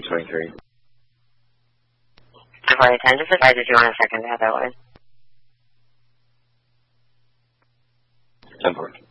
23. 10, just advise if you want a second to have that one. 10-4.